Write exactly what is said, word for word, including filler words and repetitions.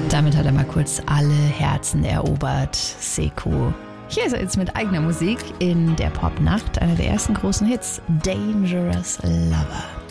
Damit hat er mal kurz alle Herzen erobert. Sekou. Hier ist er jetzt mit eigener Musik in der Popnacht, einer der ersten großen Hits, Dangerous Lover.